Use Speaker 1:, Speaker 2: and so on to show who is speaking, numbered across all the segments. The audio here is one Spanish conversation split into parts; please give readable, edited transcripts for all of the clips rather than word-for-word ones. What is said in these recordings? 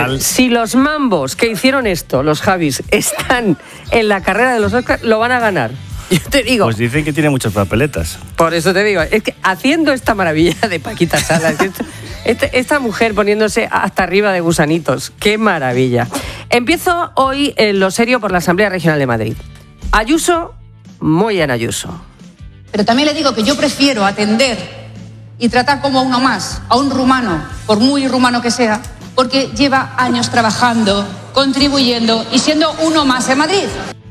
Speaker 1: si los mambos que hicieron esto, los Javis, están en la carrera de los Oscars, lo van a ganar. Yo te digo.
Speaker 2: Pues dicen que tiene muchas papeletas.
Speaker 1: Por eso te digo, es que haciendo esta maravilla de Paquita Salas, esta mujer poniéndose hasta arriba de gusanitos, qué maravilla. Empiezo hoy en lo serio por la Asamblea Regional de Madrid. Ayuso, muy en Ayuso.
Speaker 3: Pero también le digo que yo prefiero atender y tratar como a uno más, a un rumano, por muy rumano que sea, porque lleva años trabajando, contribuyendo y siendo uno más en Madrid.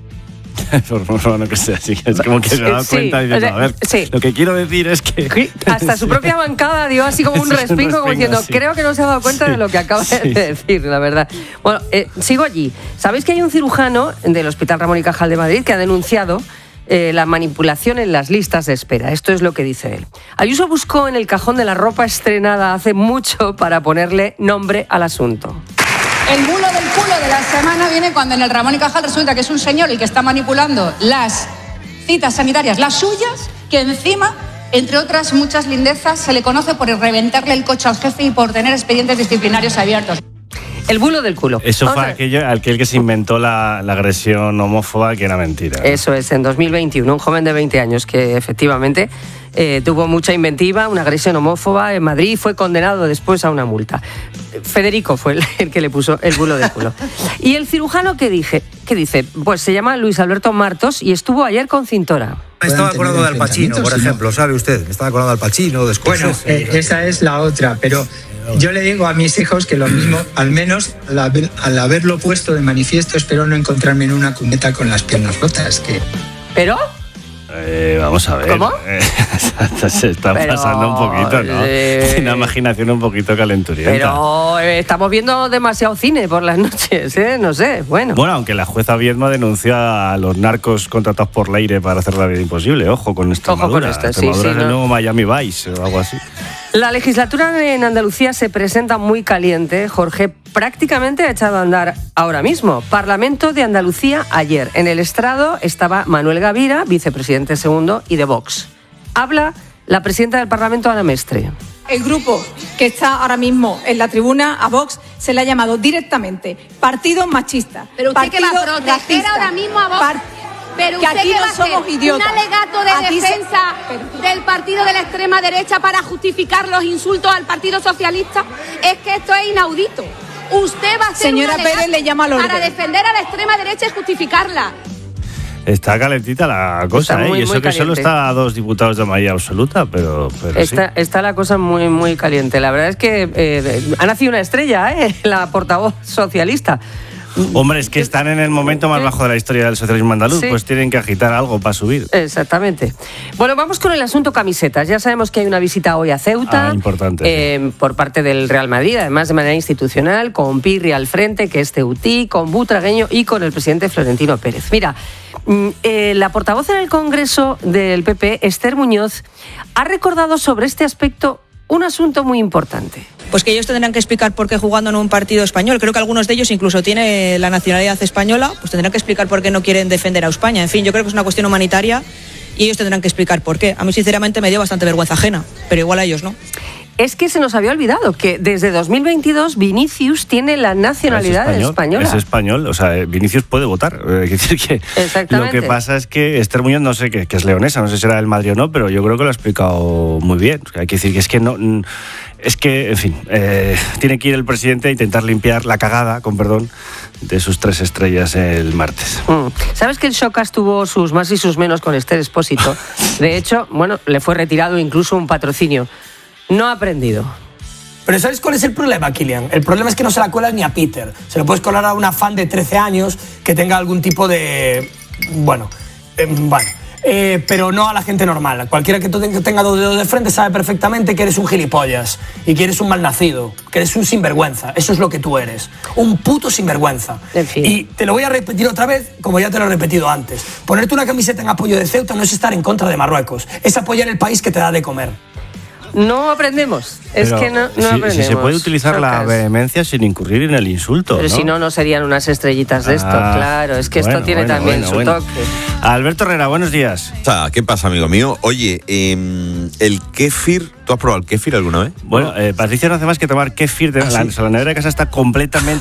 Speaker 2: Bueno, que sea, así que es como que se da cuenta y dice, a ver, lo que quiero decir es que...
Speaker 1: Hasta su propia bancada dio así como un respingo, como diciendo, sí. Creo que no se ha dado cuenta de lo que acaba de decir, la verdad. Bueno, sigo allí. ¿Sabéis que hay un cirujano del Hospital Ramón y Cajal de Madrid que ha denunciado la manipulación en las listas de espera? Esto es lo que dice él. Ayuso buscó en el cajón de la ropa estrenada hace mucho para ponerle nombre al asunto.
Speaker 3: El bulo del culo de la semana viene cuando en el Ramón y Cajal resulta que es un señor el que está manipulando las citas sanitarias, las suyas, que encima, entre otras muchas lindezas, se le conoce por reventarle el coche al jefe y por tener expedientes disciplinarios abiertos.
Speaker 1: El bulo del culo.
Speaker 2: Eso fue aquel que se inventó la agresión homófoba, que era mentira, ¿no?
Speaker 1: Eso es, en 2021, un joven de 20 años que efectivamente tuvo mucha inventiva, una agresión homófoba en Madrid, fue condenado después a una multa. Federico fue el que le puso el bulo del culo. Y el cirujano, ¿qué dice? Pues se llama Luis Alberto Martos y estuvo ayer con Cintora.
Speaker 4: Me estaba acordando de Al Pacino, por ejemplo, ¿sabe usted? Me estaba acordando de Al Pacino, de Scorsese.
Speaker 5: Bueno, esa es la otra, pero yo le digo a mis hijos que lo mismo, al menos al haberlo puesto de manifiesto, espero no encontrarme en una cuneta con las piernas rotas.
Speaker 1: ¿Pero?
Speaker 2: Vamos a ver.
Speaker 1: ¿Cómo?
Speaker 2: Se está pasando un poquito, ¿no? Una imaginación un poquito calenturienta.
Speaker 1: Pero estamos viendo demasiado cine por las noches, ¿eh? No sé, bueno.
Speaker 2: Bueno, aunque la jueza Viedma denunció a los narcos contratados por Leire para hacer la vida imposible. Ojo con Extremadura.
Speaker 1: Ojo con esto,
Speaker 2: Extremadura es el nuevo Miami Vice o algo así.
Speaker 1: La legislatura en Andalucía se presenta muy caliente. Jorge, prácticamente ha echado a andar ahora mismo. Parlamento de Andalucía ayer. En el estrado estaba Manuel Gavira, vicepresidente segundo, y de Vox. Habla la presidenta del Parlamento, Ana Mestre.
Speaker 6: El grupo que está ahora mismo en la tribuna, a Vox, se le ha llamado directamente partido machista.
Speaker 7: Pero usted que va a proteger racista, ahora mismo a Vox. Pero
Speaker 6: que
Speaker 7: usted
Speaker 6: aquí
Speaker 7: que va
Speaker 6: no
Speaker 7: a hacer
Speaker 6: somos idiotas.
Speaker 7: un alegato de defensa del partido de la extrema derecha para justificar los insultos al Partido Socialista, es que esto es inaudito. Usted va a hacer
Speaker 6: Señora
Speaker 7: un alegato
Speaker 6: Pérez le llama al orden
Speaker 7: para defender a la extrema derecha y justificarla.
Speaker 2: Está calentita la cosa,
Speaker 1: muy,
Speaker 2: y eso que
Speaker 1: caliente.
Speaker 2: Solo está a 2 diputados de mayoría absoluta, pero
Speaker 1: está la cosa muy, muy caliente. La verdad es que ha nacido una estrella, la portavoz socialista.
Speaker 2: Hombre, es que están en el momento más bajo de la historia del socialismo andaluz, pues tienen que agitar algo para subir.
Speaker 1: Exactamente. Bueno, vamos con el asunto camisetas. Ya sabemos que hay una visita hoy a Ceuta.
Speaker 2: Importante.
Speaker 1: Por parte del Real Madrid, además de manera institucional, con Pirri al frente, que es ceutí, con Butragueño y con el presidente Florentino Pérez. Mira, la portavoz en el Congreso del PP, Esther Muñoz, ha recordado sobre este aspecto un asunto muy importante.
Speaker 8: Pues que ellos tendrán que explicar por qué jugando en un partido español. Creo que algunos de ellos incluso tienen la nacionalidad española, pues tendrán que explicar por qué no quieren defender a España. En fin, yo creo que es una cuestión humanitaria y ellos tendrán que explicar por qué. A mí sinceramente me dio bastante vergüenza ajena, pero igual a ellos no.
Speaker 1: Es que se nos había olvidado que desde 2022 Vinicius tiene la nacionalidad española.
Speaker 2: Es español, o sea, Vinicius puede votar. Hay que decir que lo que pasa es que Esther Muñoz, no sé que es leonesa, no sé si era del Madrid o no, pero yo creo que lo ha explicado muy bien. Hay que decir que es que no... Es que, en fin, tiene que ir el presidente a intentar limpiar la cagada, con perdón, de sus 3 estrellas el martes.
Speaker 1: ¿Sabes que el Showcast tuvo sus más y sus menos con Esther Expósito? De hecho, bueno, le fue retirado incluso un patrocinio. No ha aprendido.
Speaker 9: Pero ¿sabes cuál es el problema, Kilian? El problema es que no se la cuelas ni a Peter. Se lo puedes colar a una fan de 13 años que tenga algún tipo de... pero no a la gente normal. Cualquiera que tenga 2 dedos de frente sabe perfectamente que eres un gilipollas y que eres un malnacido, que eres un sinvergüenza. Eso es lo que tú eres. Un puto sinvergüenza.
Speaker 1: En fin.
Speaker 9: Y te lo voy a repetir otra vez, como ya te lo he repetido antes. Ponerte una camiseta en apoyo de Ceuta no es estar en contra de Marruecos. Es apoyar el país que te da de comer.
Speaker 1: No aprendemos.
Speaker 2: Pero
Speaker 1: es que no aprendemos.
Speaker 2: Si se puede utilizar la vehemencia sin incurrir en el insulto.
Speaker 1: Pero si no serían unas estrellitas de esto. Claro, es que esto tiene también su toque.
Speaker 2: Alberto Herrera, buenos días.
Speaker 10: ¿Qué pasa, amigo mío? Oye, el kéfir, ¿tú has probado el kéfir alguna vez?
Speaker 2: Bueno, Patricia no hace más que tomar kéfir. La nevera de casa está completamente